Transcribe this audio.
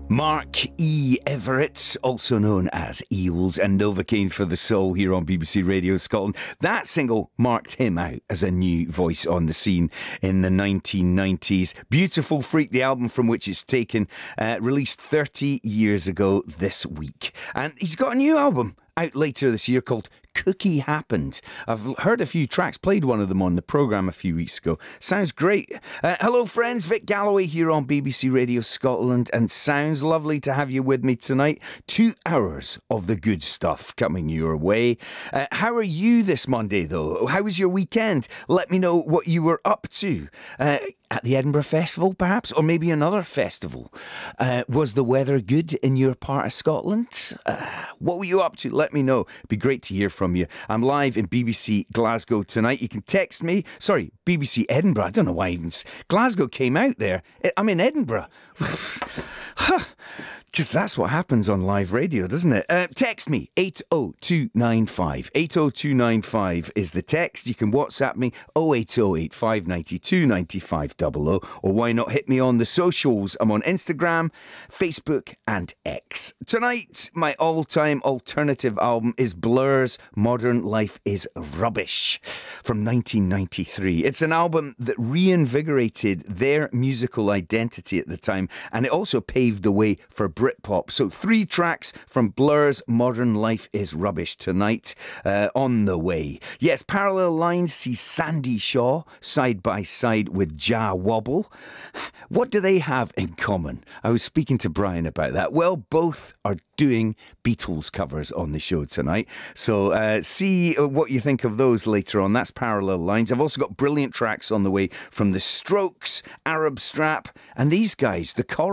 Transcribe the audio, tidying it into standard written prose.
Mark E. Everett, also known as Eels, and Novocaine for the Soul here on BBC Radio Scotland. That single marked him out as a new voice on the scene in the 1990s. Beautiful Freak, the album from which it's taken, released 30 years ago this week. And he's got a new album out later this year called Cookie Happened. I've heard a few tracks, played one of them on the programme a few weeks ago. Sounds great. Hello friends, Vic Galloway here on BBC Radio Scotland, and sounds lovely to have you with me tonight. 2 hours of the good stuff coming your way. How are you this Monday though? How was your weekend? Let me know what you were up to. At the Edinburgh Festival, perhaps, or maybe another festival. Was the weather good in your part of Scotland? What were you up to? Let me know. It'd be great to hear from you. I'm live in BBC Glasgow tonight. You can text me. Sorry, BBC Edinburgh. I don't know why even Glasgow came out there. I'm in Edinburgh. Because that's what happens on live radio, doesn't it? Text me, 80295. 80295 is the text. You can WhatsApp me, 080 8592 9500. Or why not hit me on the socials? I'm on Instagram, Facebook and X. Tonight, my all-time alternative album is Blur's Modern Life is Rubbish from 1993. It's an album that reinvigorated their musical identity at the time, and it also paved the way for Britpop. So 3 tracks from Blur's Modern Life is Rubbish tonight, on the way. Yes, Parallel Lines see Sandy Shaw side by side with Jah Wobble. What do they have in common? I was speaking to Brian about that. Well, both are doing Beatles covers on the show tonight. So see what you think of those later on. That's Parallel Lines. I've also got brilliant tracks on the way from The Strokes, Arab Strap, and these guys, the Chorus.